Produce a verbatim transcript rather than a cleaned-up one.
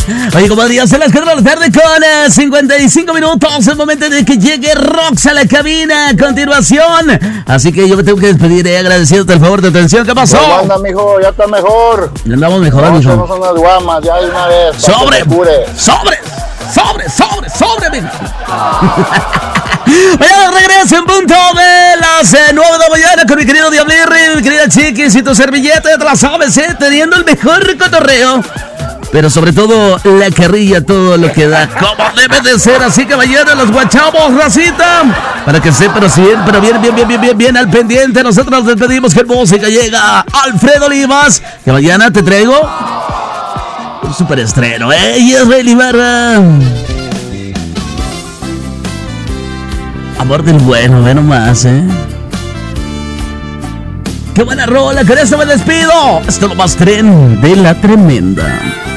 Oye, como diría, se las cuatro de la tarde con eh, cincuenta y cinco minutos. El momento de que llegue Rox a la cabina a continuación. Así que yo me tengo que despedir, eh, agradeciéndote el favor de atención. ¿Qué pasó? ¿Cómo anda, mijo? Ya está mejor. Ya andamos mejor, no, mijo. No son las guamas, ya de una vez. ¡Sobre! ¡Sobre! ¡Sobre! ¡Sobre! ¡Sobre, amigo! Mañana regreso en punto de las eh, nueve de la mañana con mi querido Diablirri, mi querida Chiquis y tu servilleta, ya te la sabes, eh, teniendo el mejor cotorreo. Pero sobre todo la carrilla, todo lo que da, como debe de ser. Así que mañana los guachamos, racita, para que sepan, pero bien, pero bien, bien, bien, bien, bien, bien al pendiente. Nosotros nos despedimos, que música llega Alfredo Olivas, que mañana te traigo un super estreno, ¿eh? Y es Rey Ibarra. Amor del bueno, ve nomás, ¿eh? ¡Qué buena rola! Con eso me despido. Esto es lo más tren de la tremenda.